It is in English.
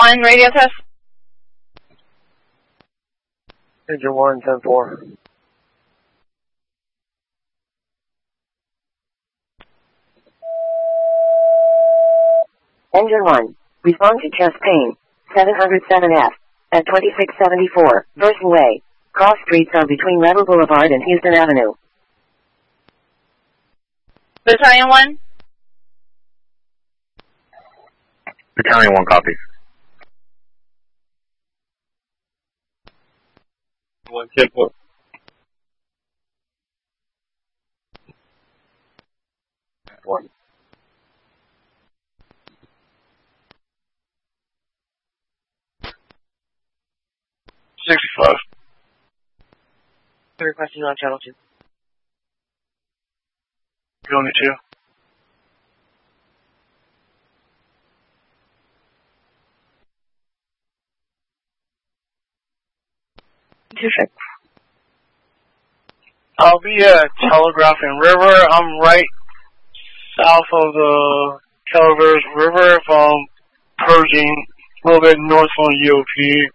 1, radio test. Engine 1, 10-4. Engine 1, respond to chest pain, 707F, at 2674, Burson Way. Cross streets are between Rebel Boulevard and Houston Avenue. Battalion 1. Battalion 1, copy. 1, 10-4. One. 65. Requesting on channel 2. Going to 2. I'll be at Telegraph and River. I'm right south of the Telegraph River if I'm purging a little bit north on UOP.